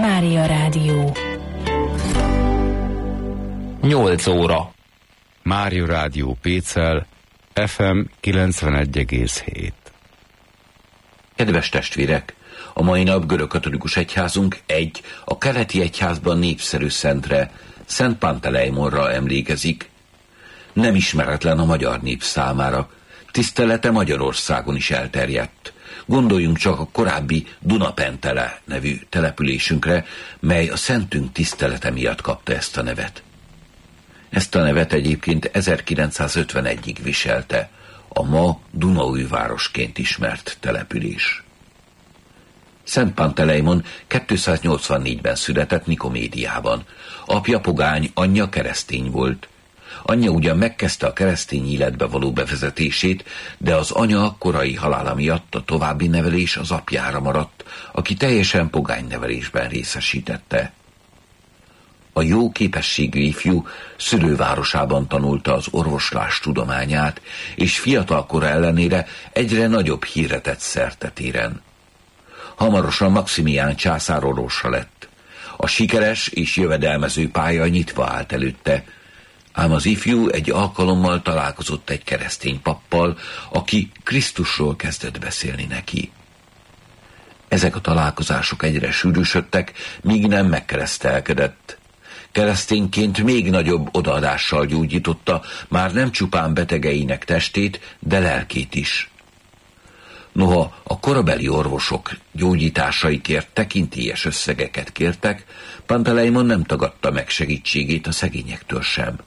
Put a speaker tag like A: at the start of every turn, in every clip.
A: Mária Rádió.
B: 8 óra.
C: Mária Rádió Pécel, FM 91,7.
D: Kedves testvérek! A mai nap görögkatolikus egyházunk a keleti egyházban népszerű szentre, Szent Panteleimonra emlékezik. Nem ismeretlen a magyar nép számára, tisztelete Magyarországon is elterjedt. Gondoljunk csak a korábbi Dunapentele nevű településünkre, mely a szentünk tisztelete miatt kapta ezt a nevet. Ezt a nevet egyébként 1951-ig viselte a ma Dunaújvárosként ismert település. Szent Panteleimon 284-ben született Nikomédiában. Apja pogány, anyja keresztény volt. Anyja ugyan megkezdte a keresztény életbe való bevezetését, de az anya korai halála miatt a további nevelés az apjára maradt, aki teljesen pogány nevelésben részesítette. A jó képességű ifjú szülővárosában tanulta az orvoslás tudományát, és fiatalkora ellenére egyre nagyobb hírre tett szertetéren. Hamarosan Maximián császár orvosa lett. A sikeres és jövedelmező pálya nyitva állt előtte, ám az ifjú egy alkalommal találkozott egy keresztény pappal, aki Krisztusról kezdett beszélni neki. Ezek a találkozások egyre sűrűsödtek, míg nem megkeresztelkedett. Keresztényként még nagyobb odaadással gyógyította már nem csupán betegeinek testét, de lelkét is. Noha a korabeli orvosok gyógyításaikért tekintélyes összegeket kértek, Panteleimon nem tagadta meg segítségét a szegényektől sem.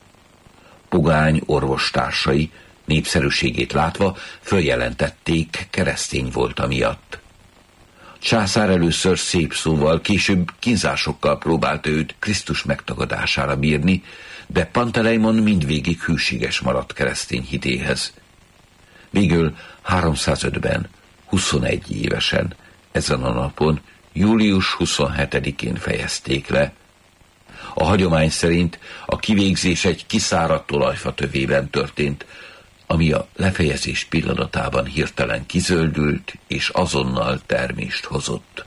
D: Pogány orvostársai népszerűségét látva följelentették, keresztény volt amiatt. Császár először szép szóval, később kínzásokkal próbált őt Krisztus megtagadására bírni, de Panteleimon mindvégig hűséges maradt keresztény hitéhez. Végül 305-ben, 21 évesen, ezen a napon, július 27-én fejezték le. A hagyomány szerint a kivégzés egy kiszáradt olajfa tövében történt, ami a lefejezés pillanatában hirtelen kizöldült, és azonnal termést hozott.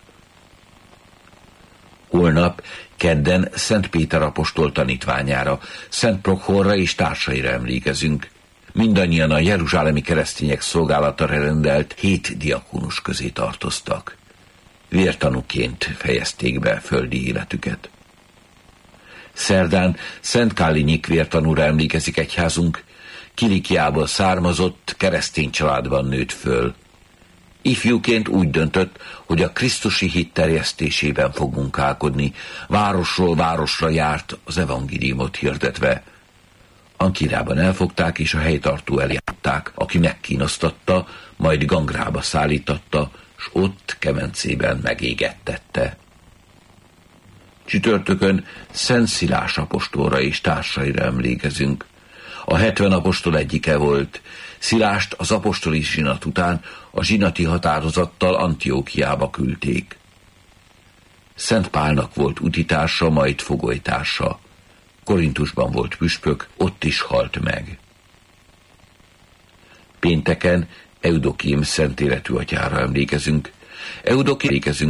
D: Holnap, kedden Szent Péter apostol tanítványára, Szent Prokhorra és társaira emlékezünk. Mindannyian a jeruzsálemi keresztények szolgálatára rendelt 7 diakónus közé tartoztak. Vértanúként fejezték be földi életüket. Szerdán Szent Kállinyik vértanúra emlékezik egyházunk, Kilikiából származott, keresztény családban nőtt föl. Ifjúként úgy döntött, hogy a krisztusi hit terjesztésében fog munkálkodni, városról városra járt az evangéliumot hirdetve. Ankirában elfogták és a helytartó elé adták, aki megkínoztatta, majd gangrába szállítatta, s ott kemencében megégettette. Csütörtökön Szent Szilás apostolra és társaira emlékezünk. A 70 apostol egyike volt. Szilást az apostoli zsinat után a zsinati határozattal Antiókiába küldték. Szent Pálnak volt utitársa, majd fogolytársa. Korintusban volt püspök, ott is halt meg. Pénteken Eudokim szent életű atyára emlékezünk.